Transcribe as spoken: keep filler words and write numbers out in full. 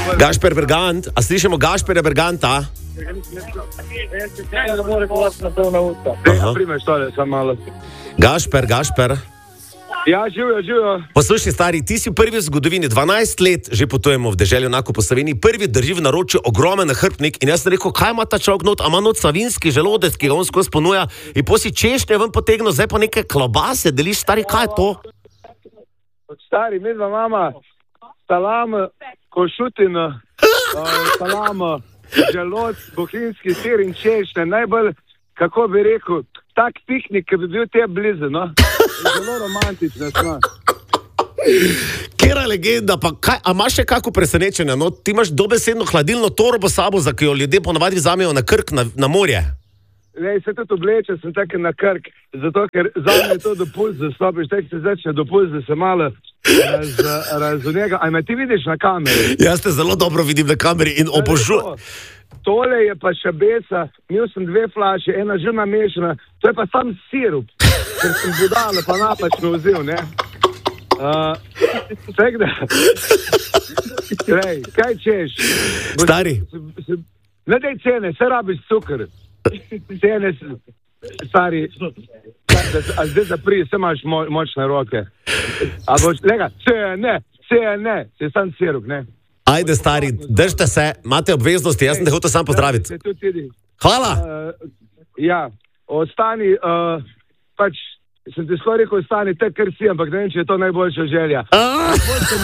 Gašper Bergant, a slišimo Gašperja Berganta? Gašper, Gašper. Ja, živijo, živijo. Poslušaj, stari, ti si prvi v zgodovini, dvanajst let že potujemo v deželju enako po Sloveniji, prvi drži v naročju ogromen nahrbtnik in jaz sem rekel, kaj ima ta človek not, a ima not savinski želodec, ki ga on skozi ponuja in posi češnje ven potegnil, zdaj pa neke klobase deliš, stari, kaj je to? Stari, mi dva mama, salam, košutina, uh, salam, želodc, bohinjski sir in češnje, najbolj, kako bi rekel, tak piknik, ki bi bil te blizu, no? Zelo romantično smo. Kera legenda, pa kaj, a imaš še kako presenečenje, no? Ti imaš dobesedno hladilno torbo sabo, za ki jo ljudje ponavadi vzamejo na Krk, na, na morje. Lej, se tudi obleče, sem tako na Krk, zato ker zame je to dopust, da stopiš, tako se začne dopust, da se malo raz, razunega. A me ti vidiš na kameri? Jaz te zelo dobro vidim na kameri in obožujem. Tole je pa šabesa, imel sem dve flaše, ena že namešana, to je pa sam sirup, ker sem budala, pa napačno vzel, ne? Uh, tak da, Lej, kaj češ? Stari. Ne daj cene, se rabiš cukr. Cene, stari, a zdaj zapri, se imaš mo močne roke. A boš, lega, cene, cene, se sam sirup, ne? Ajde, stari, držite se, imate obveznosti, jaz sem te hotel sam pozdraviti. Hvala! Uh, ja, ostani, uh, pač, sem ti skoraj rekel, ostani, te kar si, ampak ne vem, če je to najboljša želja.